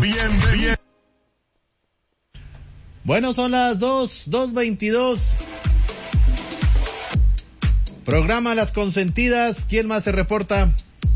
Bien. Bueno, son las 2:22. Programa Las Consentidas. ¿Quién más se reporta?